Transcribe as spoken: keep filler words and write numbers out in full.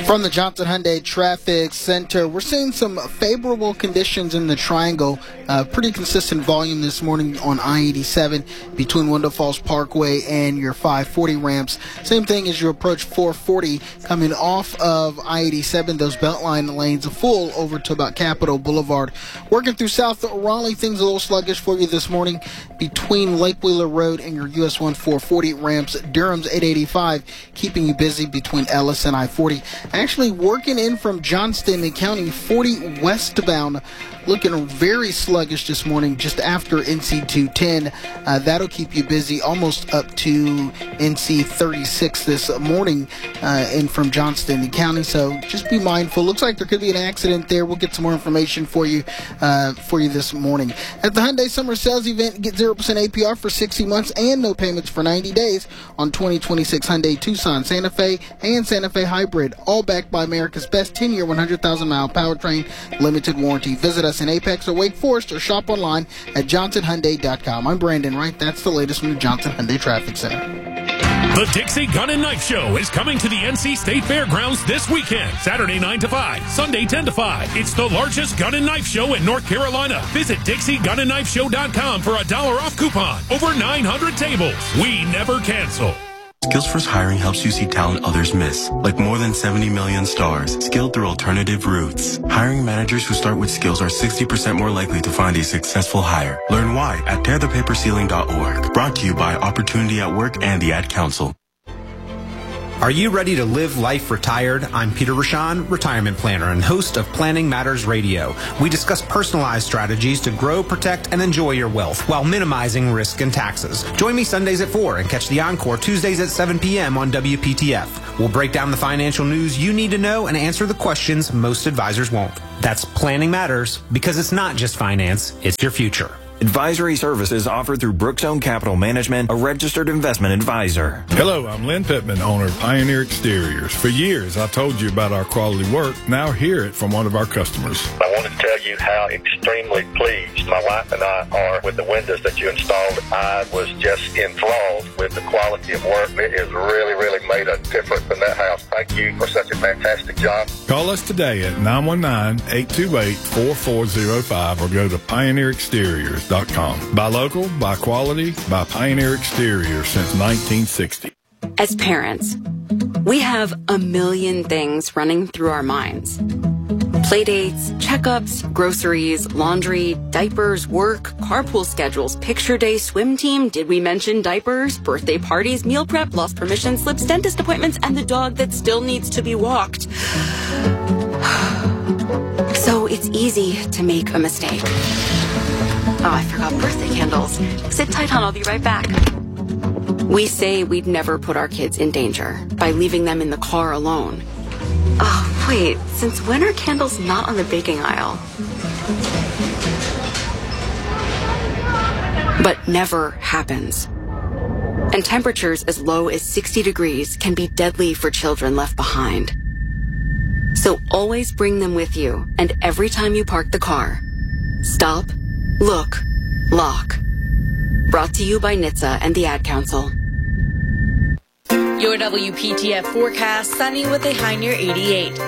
From the Johnson Hyundai Traffic Center, we're seeing some favorable conditions in the Triangle. Uh, pretty consistent volume this morning on I eighty-seven between Window Falls Parkway and your five forty ramps. Same thing as you approach four forty coming off of I eighty-seven. Those Beltline lanes are full over to about Capitol Boulevard. Working through South Raleigh, things a little sluggish for you this morning between Lake Wheeler Road and your U S one four forty ramps. Durham's eight eighty-five keeping you busy between Ellis and I forty. Actually working in from Johnston County, forty westbound, looking very sluggish this morning just after N C two ten. Uh, that'll keep you busy almost up to N C thirty-six this morning uh, in from Johnston County. So just be mindful. Looks like there could be an accident there. We'll get some more information for you uh, for you this morning. At the Hyundai Summer Sales Event, get zero percent A P R for sixty months and no payments for ninety days on twenty twenty-six Hyundai Tucson, Santa Fe, and Santa Fe Hybrid. All backed by America's best ten-year, one hundred thousand mile powertrain limited warranty. Visit us in Apex or Wake Forest or shop online at johnson hyundai dot com. I'm Brandon Wright. That's the latest from the Johnson Hyundai Traffic Center. The Dixie Gun and Knife Show is coming to the N C State Fairgrounds this weekend, Saturday nine to five, Sunday ten to five. It's the largest gun and knife show in North Carolina. Visit dixie gun and knife show dot com for a dollar off coupon. Over nine hundred tables. We never cancel. Skills First Hiring helps you see talent others miss, like more than seventy million stars, skilled through alternative routes. Hiring managers who start with skills are sixty percent more likely to find a successful hire. Learn why at tear the paper ceiling dot org. Brought to you by Opportunity at Work and the Ad Council. Are you ready to live life retired? I'm Peter Rashan, retirement planner and host of Planning Matters Radio. We discuss personalized strategies to grow, protect, and enjoy your wealth while minimizing risk and taxes. Join me Sundays at four and catch the encore Tuesdays at seven p.m. on W P T F. We'll break down the financial news you need to know and answer the questions most advisors won't. That's Planning Matters, because it's not just finance, it's your future. Advisory services offered through Brookstone Capital Management, a registered investment advisor. Hello, I'm Lynn Pittman, owner of Pioneer Exteriors. For years, I told you about our quality work. Now hear it from one of our customers. I want to tell you how extremely pleased my wife and I are with the windows that you installed. I was just enthralled with the quality of work. It has really, really made a difference in that house. Thank you for such a fantastic job. Call us today at nine one nine, eight two eight, four four zero five or go to pioneer exteriors dot com. Buy local, buy quality, buy Pioneer Exteriors since nineteen sixty. As parents, we have a million things running through our minds. Playdates, checkups, groceries, laundry, diapers, work, carpool schedules, picture day, swim team, did we mention diapers, birthday parties, meal prep, lost permission slips, dentist appointments, and the dog that still needs to be walked. So it's easy to make a mistake. Oh, I forgot birthday candles. Sit tight, hon. I'll be right back. We say we'd never put our kids in danger by leaving them in the car alone. Oh, wait. Since when are candles not on the baking aisle? But never happens. And temperatures as low as sixty degrees can be deadly for children left behind. So always bring them with you, and every time you park the car, stop, look, lock. Brought to you by N H T S A and the Ad Council. Your W P T F forecast, sunny with a high near eighty-eight.